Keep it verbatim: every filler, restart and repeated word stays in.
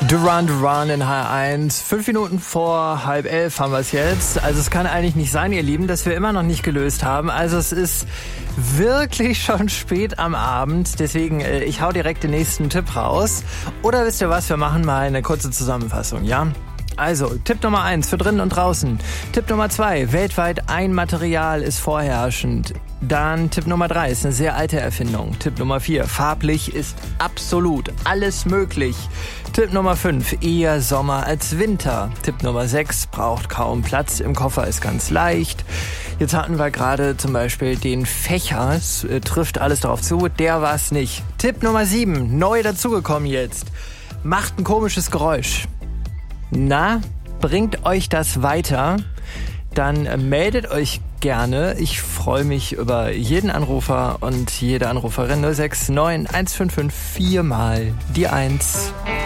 Duran Duran in H R eins. Fünf Minuten vor halb elf haben wir es jetzt. Also es kann eigentlich nicht sein, ihr Lieben, dass wir immer noch nicht gelöst haben. Also es ist wirklich schon spät am Abend. Deswegen, äh, ich hau direkt den nächsten Tipp raus. Oder wisst ihr was, wir machen mal eine kurze Zusammenfassung, ja? Also, Tipp Nummer eins für drinnen und draußen. Tipp Nummer zwei, weltweit ein Material ist vorherrschend. Dann Tipp Nummer drei, ist eine sehr alte Erfindung. Tipp Nummer vier, farblich ist absolut alles möglich. Tipp Nummer fünf, eher Sommer als Winter. Tipp Nummer sechs, braucht kaum Platz im Koffer, ist ganz leicht. Jetzt hatten wir gerade zum Beispiel den Fächer, es äh, trifft alles darauf zu, der war's nicht. Tipp Nummer sieben, neu dazugekommen jetzt, macht ein komisches Geräusch. Na, bringt euch das weiter? Dann äh, meldet euch gerne. Ich freue mich über jeden Anrufer und jede Anruferin. null sechs neun eins fünf fünf vier mal die eins.